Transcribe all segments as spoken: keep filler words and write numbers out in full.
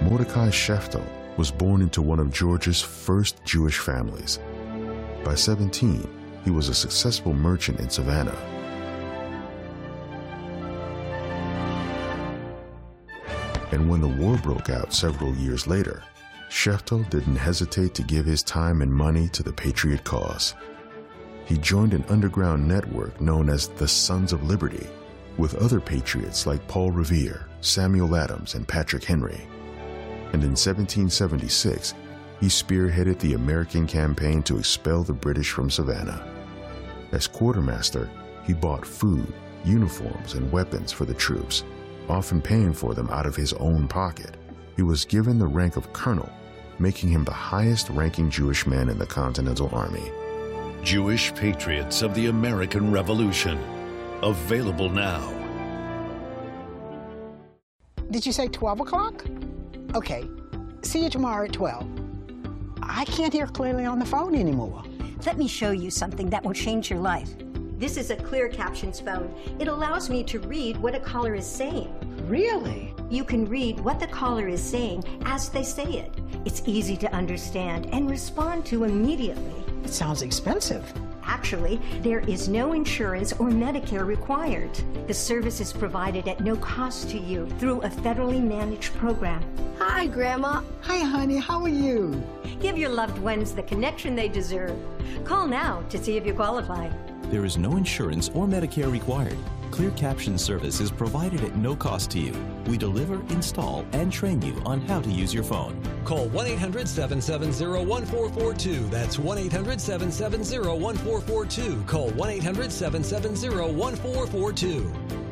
Mordecai Sheftel was born into one of Georgia's first Jewish families. By seventeen, he was a successful merchant in Savannah. And when the war broke out several years later, Sheftel didn't hesitate to give his time and money to the Patriot cause. He joined an underground network known as the Sons of Liberty, with other patriots like Paul Revere, Samuel Adams, and Patrick Henry. And in seventeen seventy-six, he spearheaded the American campaign to expel the British from Savannah. As quartermaster, he bought food, uniforms, and weapons for the troops, often paying for them out of his own pocket. He was given the rank of colonel, making him the highest-ranking Jewish man in the Continental Army. Jewish Patriots of the American Revolution. Available now. Did you say twelve o'clock? Okay. See you tomorrow at twelve. I can't hear clearly on the phone anymore. Let me show you something that will change your life. This is a Clear Captions phone. It allows me to read what a caller is saying. Really? You can read what the caller is saying as they say it. It's easy to understand and respond to immediately. It sounds expensive. Actually, there is no insurance or Medicare required. The service is provided at no cost to you through a federally managed program. Hi, Grandma. Hi, honey. How are you? Give your loved ones the connection they deserve. Call now to see if you qualify. There is no insurance or Medicare required. Clear Caption service is provided at no cost to you. We deliver, install, and train you on how to use your phone. Call one eight hundred, seven seven zero, one four four two. That's one eight hundred, seven seven zero, one four four two. Call one eight hundred, seven seven zero, one four four two.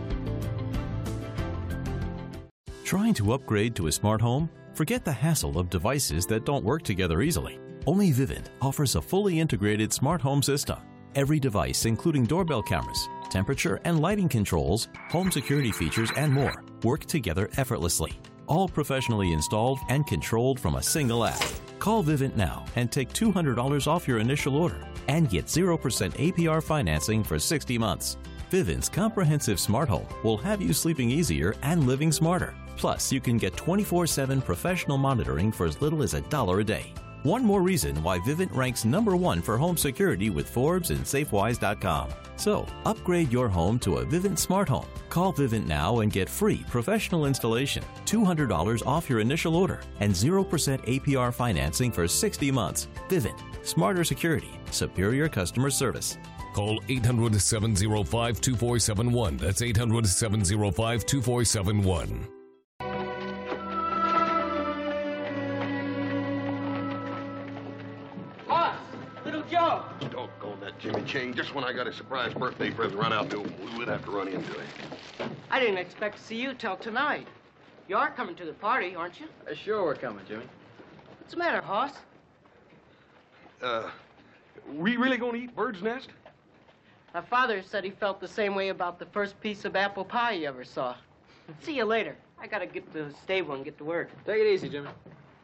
Trying to upgrade to a smart home? Forget the hassle of devices that don't work together easily. Only Vivint offers a fully integrated smart home system. Every device, including doorbell cameras, temperature and lighting controls, home security features, and more, work together effortlessly. All professionally installed and controlled from a single app. Call Vivint now and take two hundred dollars off your initial order and get zero percent A P R financing for sixty months. Vivint's comprehensive smart home will have you sleeping easier and living smarter. Plus, you can get twenty-four seven professional monitoring for as little as a dollar a day. One more reason why Vivint ranks number one for home security with Forbes and Safewise dot com. So, upgrade your home to a Vivint smart home. Call Vivint now and get free professional installation, two hundred dollars off your initial order, and zero percent A P R financing for sixty months. Vivint. Smarter security. Superior customer service. Call eight hundred, seven oh five, two four seven one. That's eight hundred, seven oh five, two four seven one. Doggone that Jimmy Chain. Just when I got a surprise birthday present right out there, we'd have to run into it. I didn't expect to see you till tonight. You are coming to the party, aren't you? Uh, sure, we're coming, Jimmy. What's the matter, Hoss? Uh, we really gonna eat bird's nest? My father said he felt the same way about the first piece of apple pie he ever saw. See you later. I gotta get to the stable and get to work. Take it easy, Jimmy.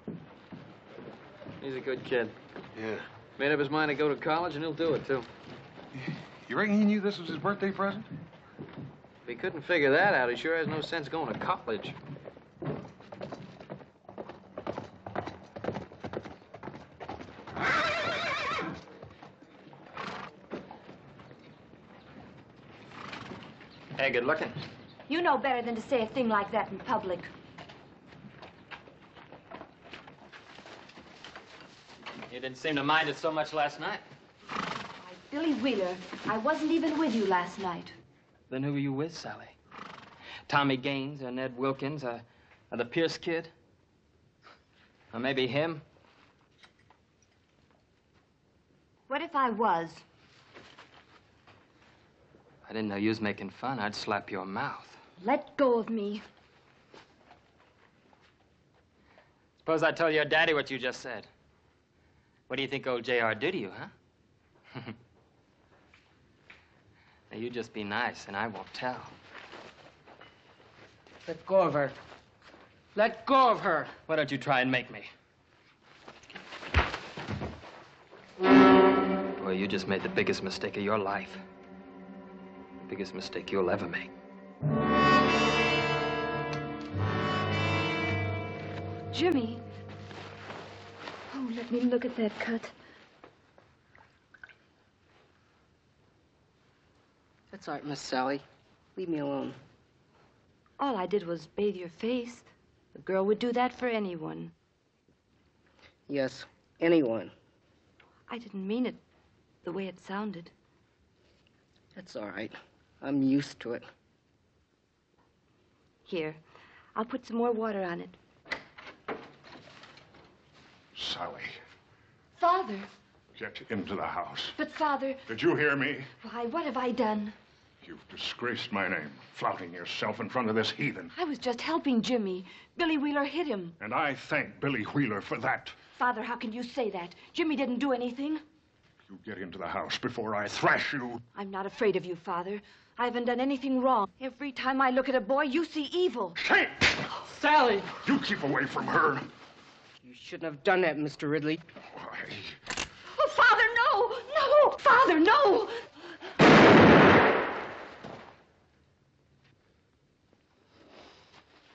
He's a good kid. Yeah. Made up his mind to go to college, and he'll do it, too. You reckon he knew this was his birthday present? If he couldn't figure that out, he sure has no sense going to college. Hey, good looking. You know better than to say a thing like that in public. You didn't seem to mind it so much last night. Why, Billy Wheeler, I wasn't even with you last night. Then who were you with, Sally? Tommy Gaines or Ned Wilkins or, or the Pierce kid? Or maybe him? What if I was? I didn't know you was making fun. I'd slap your mouth. Let go of me. Suppose I tell your daddy what you just said. What do you think old J R did to you, huh? Now, you just be nice, and I won't tell. Let go of her. Let go of her. Why don't you try and make me? Boy, you just made the biggest mistake of your life. The biggest mistake you'll ever make. Jimmy. Oh, let me look at that cut. That's all right, Miss Sally. Leave me alone. All I did was bathe your face. A girl would do that for anyone. Yes, anyone. I didn't mean it the way it sounded. That's all right. I'm used to it. Here, I'll put some more water on it. Sally, Father. get into the house. But, Father... Did you hear me? Why, what have I done? You've disgraced my name, flouting yourself in front of this heathen. I was just helping Jimmy. Billy Wheeler hit him. And I thank Billy Wheeler for that. Father, how can you say that? Jimmy didn't do anything. You get into the house before I thrash you. I'm not afraid of you, Father. I haven't done anything wrong. Every time I look at a boy, you see evil. Shame! Sally! You keep away from her. You shouldn't have done that, Mister Ridley. Why? Oh, Father, no! No! Father, no!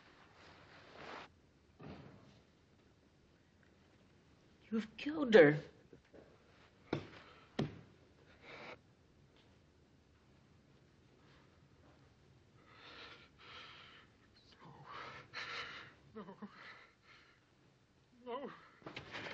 You've killed her.